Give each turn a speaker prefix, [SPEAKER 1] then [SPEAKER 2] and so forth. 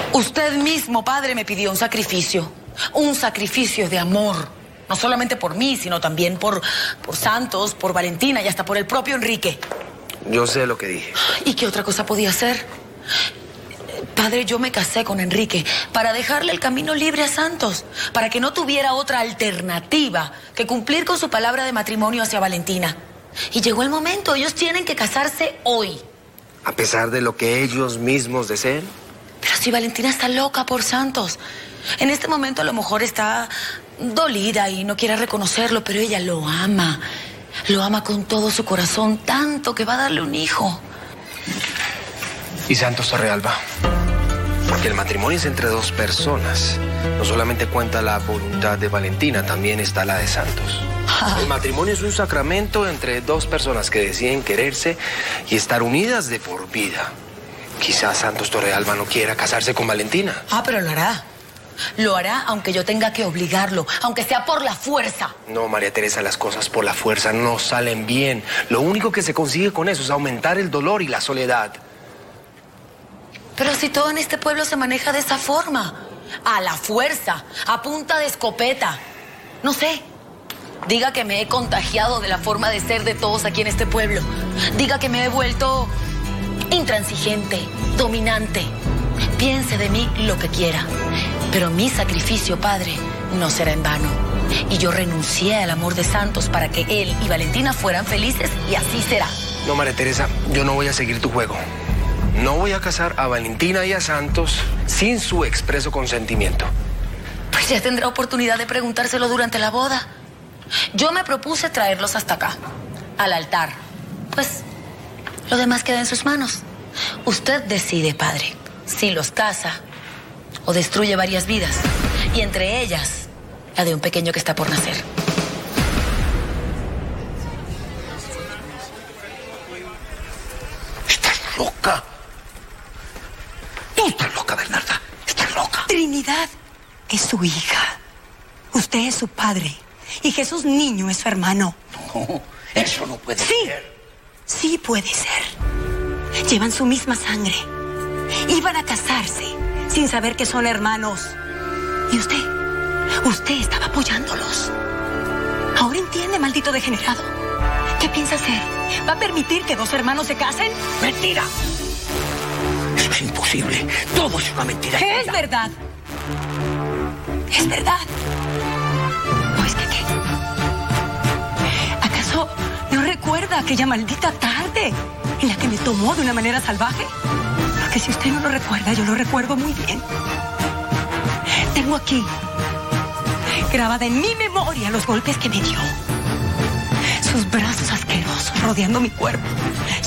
[SPEAKER 1] Usted mismo, padre, me pidió un sacrificio de amor. No solamente por mí, sino también por Santos, por Valentina y hasta por el propio Enrique.
[SPEAKER 2] Yo sé lo que dije.
[SPEAKER 1] ¿Y qué otra cosa podía hacer? Padre, yo me casé con Enrique para dejarle el camino libre a Santos, para que no tuviera otra alternativa que cumplir con su palabra de matrimonio hacia Valentina. Y llegó el momento, ellos tienen que casarse hoy.
[SPEAKER 2] ¿A pesar de lo que ellos mismos deseen?
[SPEAKER 1] Pero si Valentina está loca por Santos, en este momento a lo mejor está dolida y no quiere reconocerlo, pero ella lo ama. Lo ama con todo su corazón, tanto que va a darle un hijo.
[SPEAKER 2] Y Santos Torrealba, porque el matrimonio es entre dos personas. No solamente cuenta la voluntad de Valentina, también está la de Santos. El matrimonio es un sacramento entre dos personas que deciden quererse y estar unidas de por vida. Quizás Santos Torrealba no quiera casarse con Valentina.
[SPEAKER 1] Pero lo hará. Lo hará aunque yo tenga que obligarlo, aunque sea por la fuerza.
[SPEAKER 2] No, María Teresa, las cosas por la fuerza no salen bien. Lo único que se consigue con eso es aumentar el dolor y la soledad.
[SPEAKER 1] Pero si todo en este pueblo se maneja de esa forma, a la fuerza, a punta de escopeta. No sé, diga que me he contagiado de la forma de ser de todos aquí en este pueblo. Diga que me he vuelto intransigente, dominante. Piense de mí lo que quiera, pero mi sacrificio, padre, no será en vano. Y yo renuncié al amor de Santos para que él y Valentina fueran felices y así será.
[SPEAKER 2] No, María Teresa, yo no voy a seguir tu juego. No voy a casar a Valentina y a Santos sin su expreso consentimiento.
[SPEAKER 1] Pues ya tendrá oportunidad de preguntárselo durante la boda. Yo me propuse traerlos hasta acá, al altar. Pues lo demás queda en sus manos. Usted decide, padre, si los casa o destruye varias vidas, y entre ellas la de un pequeño que está por nacer.
[SPEAKER 3] ¿Estás loca? Tú estás loca, Bernarda. Estás loca.
[SPEAKER 4] Trinidad es su hija. Usted es su padre. Y Jesús niño es su hermano.
[SPEAKER 3] No, eso no puede ser.
[SPEAKER 4] Sí puede ser. Llevan su misma sangre. Iban a casarse sin saber que son hermanos. Y usted estaba apoyándolos. Ahora entiende, maldito degenerado. ¿Qué piensa hacer? ¿Va a permitir que dos hermanos se casen?
[SPEAKER 3] ¡Mentira! Eso es imposible. Todo es una mentira.
[SPEAKER 4] Es verdad. Es verdad. ¿O es que qué? ¿Acaso no recuerda aquella maldita tarde en la que me tomó de una manera salvaje? Porque si usted no lo recuerda, yo lo recuerdo muy bien. Tengo aquí, grabada en mi memoria, los golpes que me dio. Sus brazos asquerosos rodeando mi cuerpo,